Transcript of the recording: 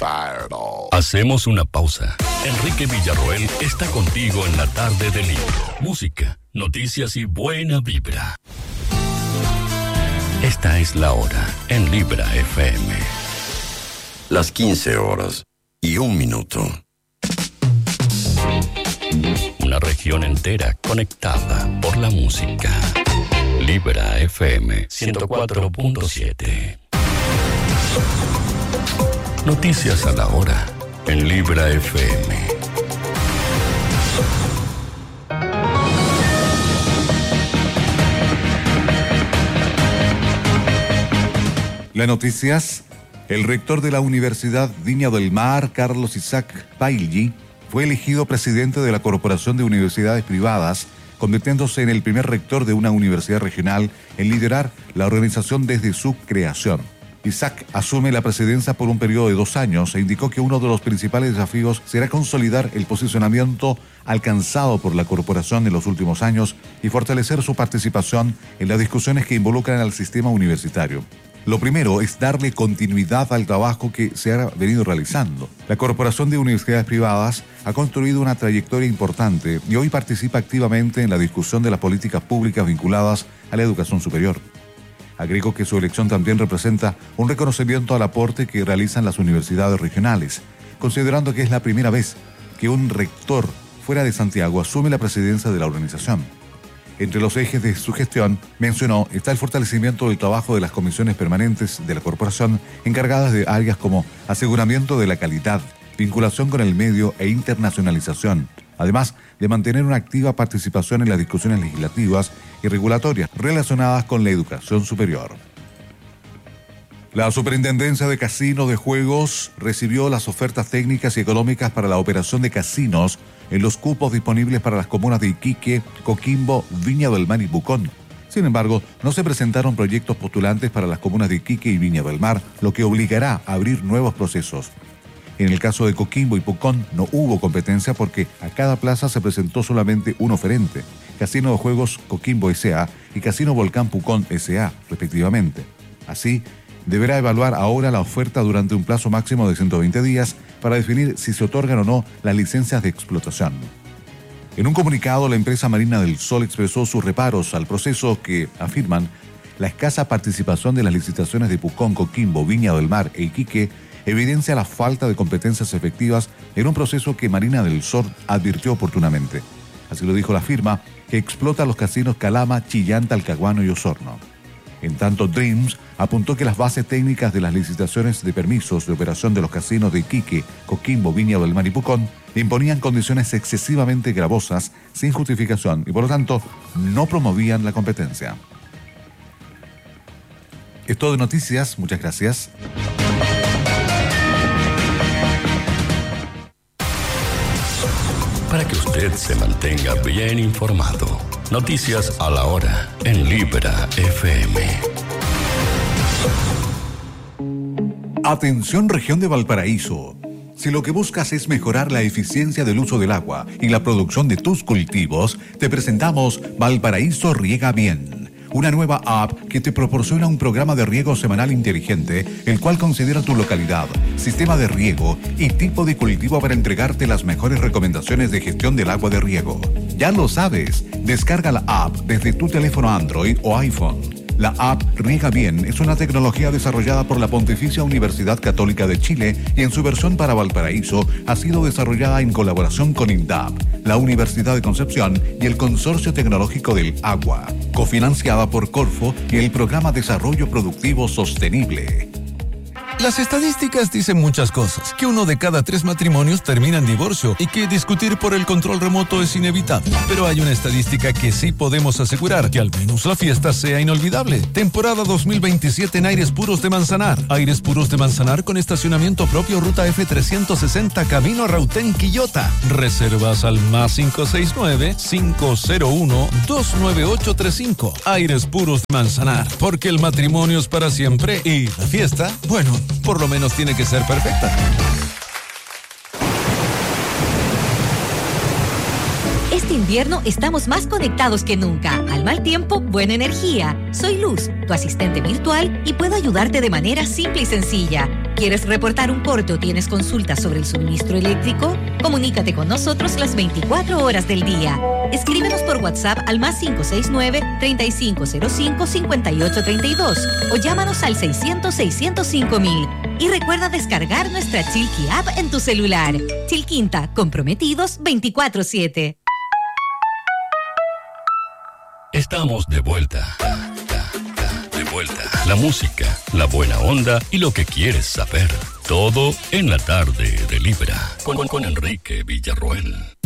Hacemos una pausa. Enrique Villarroel está contigo en la tarde de Libra. Música, noticias y buena vibra. Esta es la hora en Libra FM. Las 15:01. Una región entera conectada por la música. Libra FM 104.7. Noticias a la hora en Libra FM. Las noticias. El rector de la Universidad Viña del Mar, Carlos Isaac Pailly, fue elegido presidente de la Corporación de Universidades Privadas, convirtiéndose en el primer rector de una universidad regional en liderar la organización desde su creación. Isaac asume la presidencia por un periodo de 2 años e indicó que uno de los principales desafíos será consolidar el posicionamiento alcanzado por la corporación en los últimos años y fortalecer su participación en las discusiones que involucran al sistema universitario. Lo primero es darle continuidad al trabajo que se ha venido realizando. La Corporación de Universidades Privadas ha construido una trayectoria importante y hoy participa activamente en la discusión de las políticas públicas vinculadas a la educación superior. Agregó que su elección también representa un reconocimiento al aporte que realizan las universidades regionales, considerando que es la primera vez que un rector fuera de Santiago asume la presidencia de la organización. Entre los ejes de su gestión, mencionó, está el fortalecimiento del trabajo de las comisiones permanentes de la corporación encargadas de áreas como aseguramiento de la calidad, vinculación con el medio e internacionalización, además de mantener una activa participación en las discusiones legislativas y regulatorias relacionadas con la educación superior. La Superintendencia de Casinos de Juegos recibió las ofertas técnicas y económicas para la operación de casinos en los cupos disponibles para las comunas de Iquique, Coquimbo, Viña del Mar y Pucón. Sin embargo, no se presentaron proyectos postulantes para las comunas de Iquique y Viña del Mar, lo que obligará a abrir nuevos procesos. En el caso de Coquimbo y Pucón no hubo competencia porque a cada plaza se presentó solamente un oferente, Casino de Juegos Coquimbo S.A. y Casino Volcán Pucón S.A., respectivamente. Así, deberá evaluar ahora la oferta durante un plazo máximo de 120 días para definir si se otorgan o no las licencias de explotación. En un comunicado, la empresa Marina del Sol expresó sus reparos al proceso que, afirman, la escasa participación de las licitaciones de Pucón, Coquimbo, Viña del Mar e Iquique evidencia la falta de competencias efectivas en un proceso que Marina del Sol advirtió oportunamente. Así lo dijo la firma, que explota los casinos Calama, Chillán, Talcahuano y Osorno. En tanto, Dreams apuntó que las bases técnicas de las licitaciones de permisos de operación de los casinos de Iquique, Coquimbo, Viña del Mar y Pucón imponían condiciones excesivamente gravosas, sin justificación y por lo tanto no promovían la competencia. Es todo de noticias, muchas gracias. Para que usted se mantenga bien informado. Noticias a la hora en Libra FM. Atención, región de Valparaíso. Si lo que buscas es mejorar la eficiencia del uso del agua y la producción de tus cultivos, te presentamos Valparaíso Riega Bien, una nueva app que te proporciona un programa de riego semanal inteligente, el cual considera tu localidad, sistema de riego y tipo de cultivo para entregarte las mejores recomendaciones de gestión del agua de riego. Ya lo sabes, descarga la app desde tu teléfono Android o iPhone. La app Riega Bien es una tecnología desarrollada por la Pontificia Universidad Católica de Chile y en su versión para Valparaíso ha sido desarrollada en colaboración con INDAP, la Universidad de Concepción y el Consorcio Tecnológico del Agua, cofinanciada por Corfo y el Programa Desarrollo Productivo Sostenible. Las estadísticas dicen muchas cosas, que 1 de cada 3 matrimonios termina en divorcio y que discutir por el control remoto es inevitable. Pero hay una estadística que sí podemos asegurar, que al menos la fiesta sea inolvidable. Temporada 2027 en Aires Puros de Manzanar. Aires Puros de Manzanar con estacionamiento propio, ruta F360, camino a Rautén, Quillota. Reservas al +569-501-29835. Aires Puros de Manzanar, porque el matrimonio es para siempre y la fiesta, bueno, por lo menos tiene que ser perfecta. Este invierno estamos más conectados que nunca. Al mal tiempo, buena energía. Soy Luz, tu asistente virtual, y puedo ayudarte de manera simple y sencilla. ¿Quieres reportar un corte o tienes consultas sobre el suministro eléctrico? Comunícate con nosotros las 24 horas del día. Escríbenos por WhatsApp al +569-3505-5832 o llámanos al 600-605-000. Y recuerda descargar nuestra Chilqui app en tu celular. Chilquinta, comprometidos 24/7. Estamos de vuelta. La música, la buena onda y lo que quieres saber. Todo en la tarde de Libra. Con Enrique Villarroel.